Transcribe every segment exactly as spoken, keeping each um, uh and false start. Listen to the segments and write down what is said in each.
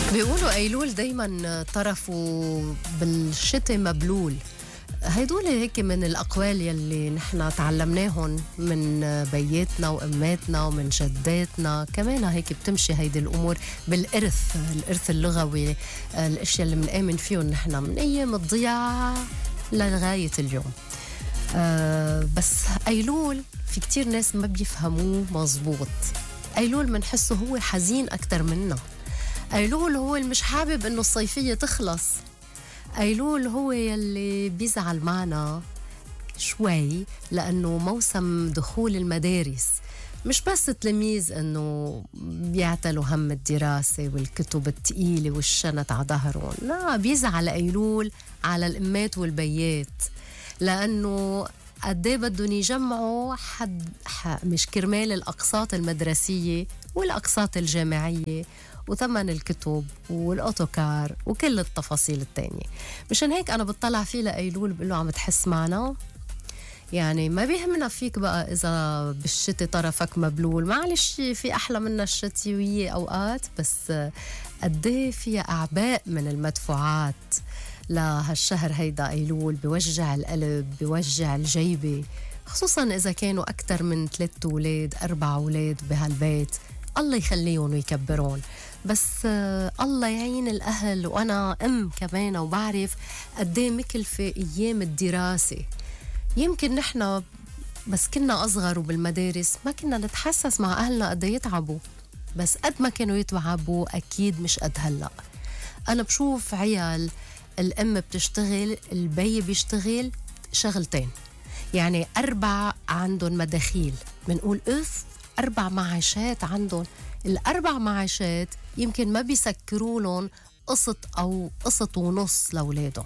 بيقولوا أيلول دايما طرفه بالشتاء مبلول. هيدول هيك من الأقوال يلي نحن تعلمناهم من بياتنا وأماتنا ومن جداتنا. كمان هيك بتمشي هيدي الأمور بالإرث، الإرث اللغوي، الأشياء اللي منآمن فيهم نحن من أيام الضياع لغاية اليوم. أه بس أيلول في كتير ناس ما بيفهموه مزبوط. أيلول منحسه هو حزين أكتر منا. أيلول هو اللي مش حابب إنه الصيفية تخلص. أيلول هو يلي بيزعل معنا شوي لأنه موسم دخول المدارس. مش بس تلاميذ إنه بيعتلوا هم الدراسة والكتب التقيلة والشنط على ظهرهم، لا، بيزعل أيلول على الأمات والبيات لأنه قديه بدهم يجمعوا حد مش كرمال الأقساط المدرسية والأقساط الجامعية وثمن الكتب والأوتوكار وكل التفاصيل التانية. مشان هيك أنا بتطلع فيه لأيلول بقول له عم تحس معنا؟ يعني ما بيهمنا فيك بقى إذا بالشتاء طرفك مبلول، معلش في أحلى منا الشتوية أوقات، بس قديه فيها أعباء من المدفوعات لهالشهر هيدا. أيلول بيوجع القلب، بيوجع الجيبة، خصوصا إذا كانوا أكتر من ثلاث أولاد أربع أولاد بهالبيت. الله يخليهم ويكبرون، بس آه الله يعين الأهل. وأنا أم كمان وبعرف قديه مكلفة أيام الدراسة. يمكن نحن بس كنا أصغر وبالمدارس ما كنا نتحسس مع أهلنا قد يتعبوا، بس قد ما كانوا يتعبوا أكيد مش قد هلأ. أنا بشوف عيال الأم بتشتغل، البي بيشتغل شغلتين، يعني أربع عندهم مداخيل، منقول أف أربع معاشات عندهم. الأربع معاشات يمكن ما بيسكروا لهم قسط أو قسط ونص لأولادهم.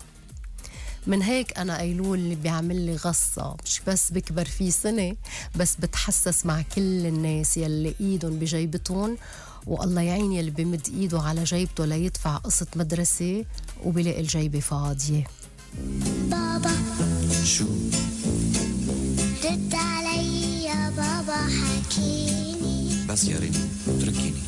من هيك أنا أيلول اللي بيعمل لي غصة، مش بس بكبر فيه سنة، بس بتحسس مع كل الناس يلي إيدهم بجيبتهم، والله يعين يلي بمد إيده على جيبته ليدفع قسط مدرسة وبلاقي الجيبة فاضية. بابا شو رد علي يا بابا، حكيني بس يا ريم اتركيني.